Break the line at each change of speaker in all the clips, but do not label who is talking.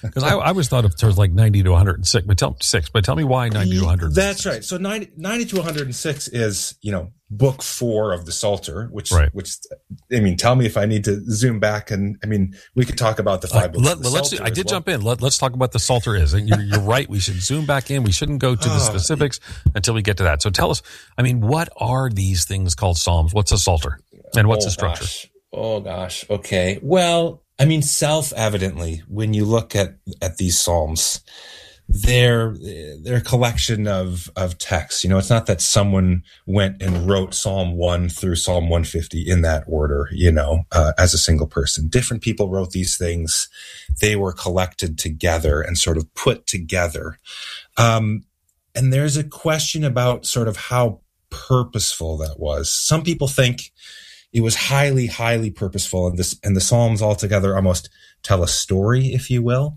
Because I always thought of terms like 90 to 106, but tell me why 90 to 100.
That's right. So 90 to 106 is, book 4 of the Psalter, which, tell me if I need to zoom back, and we could talk about the 5 books.
Jump in. Let's talk about the Psalter is. And you're right. We should zoom back in. We shouldn't go to the specifics until we get to that. So tell us, what are these things called Psalms? What's a Psalter? And what's the structure?
Oh gosh. Okay. Well, self-evidently, when you look at these Psalms, they're a collection of texts. It's not that someone went and wrote Psalm 1 through Psalm 150 in that order, as a single person. Different people wrote these things. They were collected together and sort of put together. And there's a question about sort of how purposeful that was. Some people think it was highly, highly purposeful, and the Psalms altogether almost tell a story, if you will.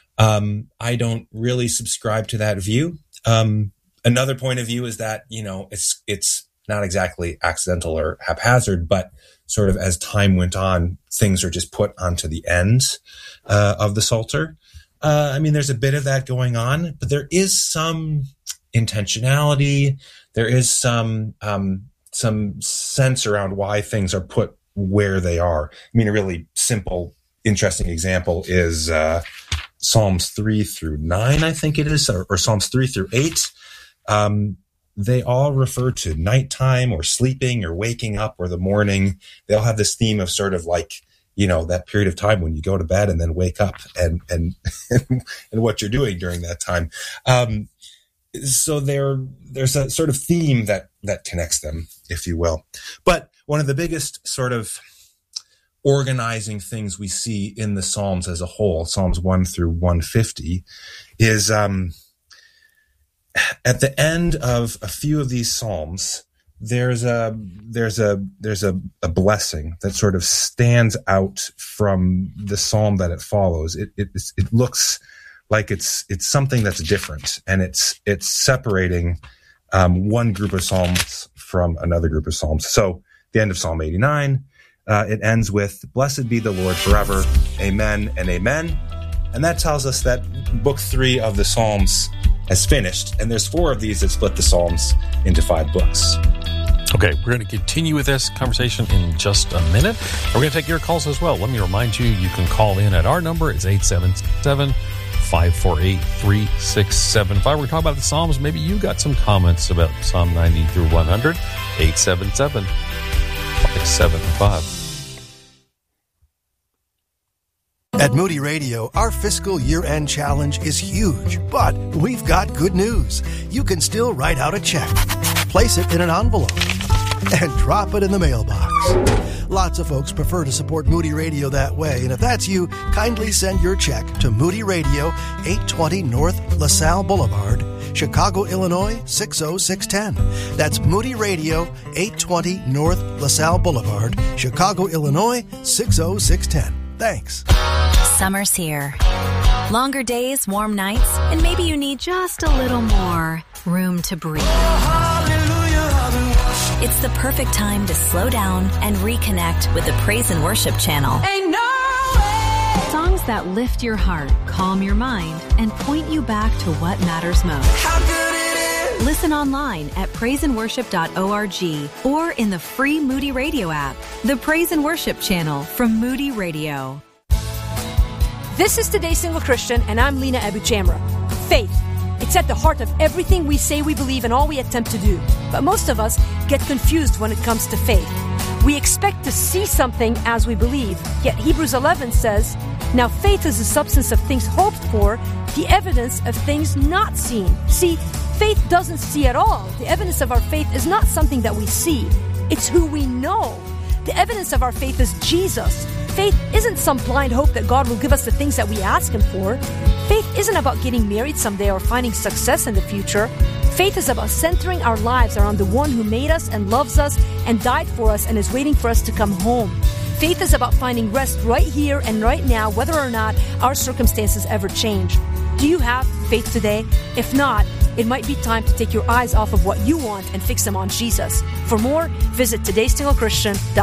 I don't really subscribe to that view. Another point of view is that, it's not exactly accidental or haphazard, but sort of as time went on, things are just put onto the end of the Psalter. There's a bit of that going on, but there is some intentionality. There is some sense around why things are put where they are. A really simple, interesting example is Psalms 3 through 9, I think it is, or Psalms 3 through 8. They all refer to nighttime or sleeping or waking up or the morning. They all have this theme of sort of like, that period of time when you go to bed and then wake up and what you're doing during that time. So there's a sort of theme that connects them, if you will. But one of the biggest sort of organizing things we see in the Psalms as a whole, Psalms 1 through 150, is at the end of a few of these Psalms, there's a blessing that sort of stands out from the Psalm that it follows. It looks like it's something that's different, and it's separating one group of Psalms from another group of Psalms. So the end of Psalm 89, it ends with, "Blessed be the Lord forever, amen and amen." And that tells us that book 3 of the Psalms has finished, and there's 4 of these that split the Psalms into 5 books.
Okay, we're going to continue with this conversation in just a minute. We're going to take your calls as well. Let me remind you, you can call in at our number. It's 877-548-3675. We're talking about the Psalms. Maybe you got some comments about Psalm 90 through 100. 877-575.
At Moody Radio, our fiscal year-end challenge is huge, but we've got good news. You can still write out a check, place it in an envelope, and drop it in the mailbox. Lots of folks prefer to support Moody Radio that way, and if that's you, kindly send your check to Moody Radio, 820 North LaSalle Boulevard, Chicago, Illinois, 60610. That's Moody Radio, 820 North LaSalle Boulevard, Chicago, Illinois, 60610. Thanks.
Summer's here. Longer days, warm nights, and maybe you need just a little more room to breathe. It's the perfect time to slow down and reconnect with the Praise and Worship channel.
Ain't no way.
Songs that lift your heart, calm your mind, and point you back to what matters most.
How good it is.
Listen online at praiseandworship.org or in the free Moody Radio app. The Praise and Worship channel from Moody Radio.
This is Today's Single Christian, and I'm Lena Abuchamra. Faith. It's at the heart of everything we say we believe and all we attempt to do. But most of us get confused when it comes to faith. We expect to see something as we believe, yet Hebrews 11 says, "Now faith is the substance of things hoped for, the evidence of things not seen." See, faith doesn't see at all. The evidence of our faith is not something that we see. It's who we know. The evidence of our faith is Jesus. Faith isn't some blind hope that God will give us the things that we ask Him for. Faith isn't about getting married someday or finding success in the future. Faith is about centering our lives around the one who made us and loves us and died for us and is waiting for us to come home. Faith is about finding rest right here and right now, whether or not our circumstances ever change. Do you have faith today? If not, it might be time to take your eyes off of what you want and fix them on Jesus. For more, visit todayssinglechristian.com.